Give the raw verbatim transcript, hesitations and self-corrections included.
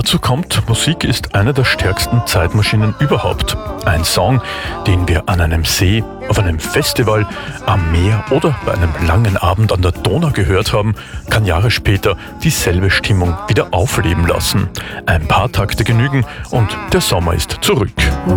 Dazu kommt, Musik ist eine der stärksten Zeitmaschinen überhaupt. Ein Song, den wir an einem See, auf einem Festival, am Meer oder bei einem langen Abend an der Donau gehört haben, kann Jahre später dieselbe Stimmung wieder aufleben lassen. Ein paar Takte genügen und der Sommer ist zurück.